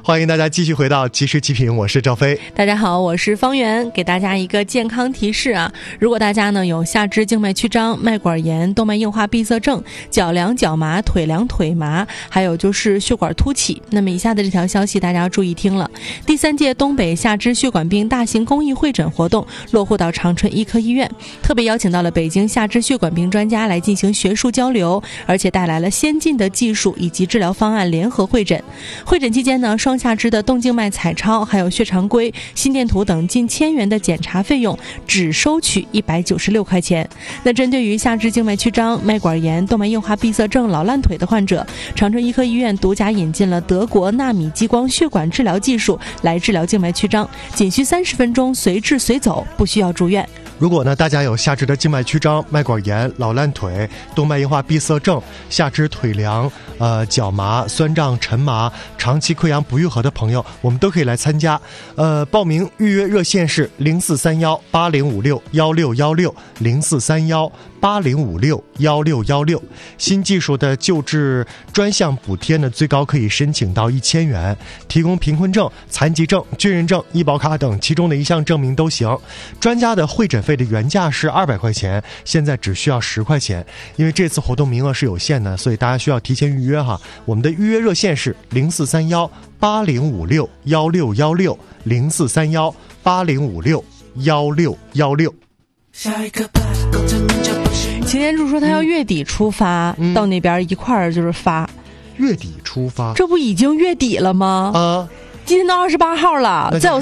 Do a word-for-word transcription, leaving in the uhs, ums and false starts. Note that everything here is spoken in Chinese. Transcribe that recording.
欢迎大家继续回到即时极品，我是赵飞。 大家好，我是方圆，给大家一个健康提示啊，如果大家呢有下肢静脉曲张、脉管炎、动脉硬化闭塞症、脚凉脚麻、腿凉腿麻，还有就是血管凸起，那么以下的这条消息大家要注意听了。第三届东北下肢血管病大型公益会诊活动落户到长春医科医院，特别邀请到了北京下肢血管病专家来进行学术交流，而且带来了先进的技术以及治疗方案联合会诊。会诊期间呢，双下肢的动静脉彩超、还有血常规、心电图等近千元的检查费用只收取一百九十六块钱。那针对于下肢静脉曲张、脉管炎、动脉硬化闭塞症、老烂腿的患者，长春医科医院独家引进了德国纳米激光血管治疗技术来治疗静脉曲张，仅需三十分钟，随治随走，不需要住院。 如果呢，大家有下肢的静脉曲张、脉管炎、老烂腿、动脉硬化闭塞症、下肢腿凉、呃脚麻、酸胀、沉麻、长期溃疡不愈合的朋友，我们都可以来参加。呃，报名预约热线是零四三幺八零五六幺六幺六零四三幺八零五六幺六幺六。新技术的救治专项补贴呢，最高可以申请到一千元，提供贫困证、残疾证、军人证、医保卡等其中的一项证明都行。专家的会诊费的原价是二百块钱，现在只需要十块钱。因为这次活动名额是有限的，所以大家需要提前预约哈。我们的预约热线是零四三幺八零五六幺六幺六零四三幺八零五六幺六幺六。 擎天柱说他要月底出发、嗯、到那边一块儿就是发。 月底出发？ 这不已经月底了吗？ 啊， 今天都二十八号了，再有